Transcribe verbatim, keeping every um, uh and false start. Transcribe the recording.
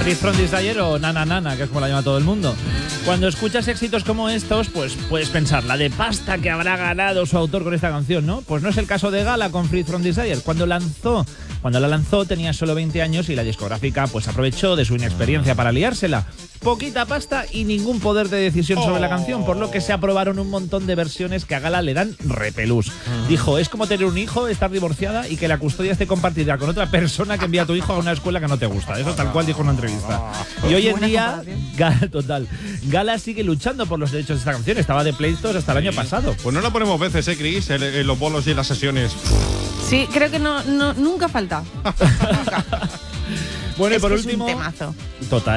Freeze from Desire o Nana Nana, que es como la llama todo el mundo. Cuando escuchas éxitos como estos, pues puedes pensar, la de pasta que habrá ganado su autor con esta canción, ¿no? Pues no es el caso de Gala con Freeze from Desire. Cuando lanzó, cuando la lanzó tenía solo veinte años y la discográfica pues aprovechó de su inexperiencia para liársela. Poquita pasta y ningún poder de decisión sobre la canción, por lo que se aprobaron un montón de versiones que a Gala le dan repelús. Dijo, es como tener un hijo, estar divorciada y que la custodia esté compartida con otra persona que envía a tu hijo a una escuela que no te gusta. Eso tal cual dijo en una entrevista. Y hoy en día, Gala, total, Gala sigue luchando por los derechos de esta canción. Estaba de pleitos hasta el año pasado. Pues no la ponemos veces, ¿eh, Chris? En, en los bolos y en las sesiones. Sí, creo que no, no nunca falta. Nunca. Bueno, es y por que último, es un temazo. Total.